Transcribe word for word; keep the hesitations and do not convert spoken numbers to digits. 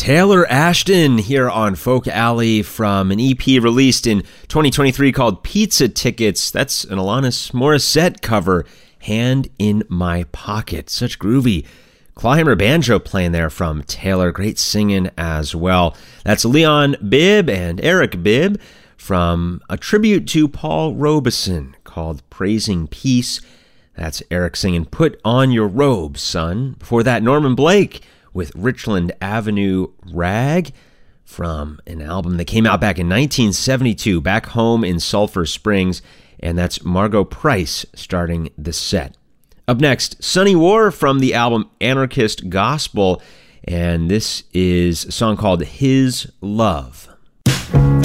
Taylor Ashton here on Folk Alley from an E P released in twenty twenty-three called Pizza Tickets. That's an Alanis Morissette cover, Hand in My Pocket. Such groovy Clawhammer banjo playing there from Taylor. Great singing as well. That's Leon Bibb and Eric Bibb from a tribute to Paul Robeson called Praising Peace. That's Eric singing Put On Your Robe, Son. Before that, Norman Blake with Richland Avenue Rag from an album that came out back in nineteen seventy-two, Back Home in Sulphur Springs, and that's Margot Price starting the set. Up next, Sunny War from the album Anarchist Gospel, and this is a song called His Love.